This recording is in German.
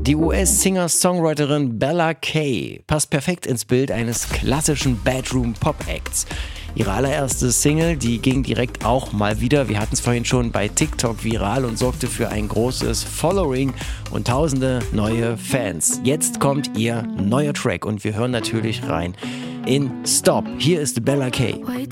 Die US-Singer-Songwriterin Bella Kay passt perfekt ins Bild eines klassischen Bedroom-Pop-Acts. Ihre allererste Single, die ging direkt auch mal wieder, wir hatten es vorhin schon, bei TikTok viral und sorgte für ein großes Following und tausende neue Fans. Jetzt kommt ihr neuer Track und wir hören natürlich rein in Stop. Hier ist Bella Kay.